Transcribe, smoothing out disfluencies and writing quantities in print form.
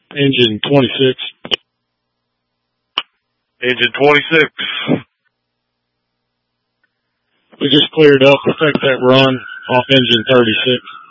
Engine 26. Engine 26. We just cleared up. Effect that run off engine 36.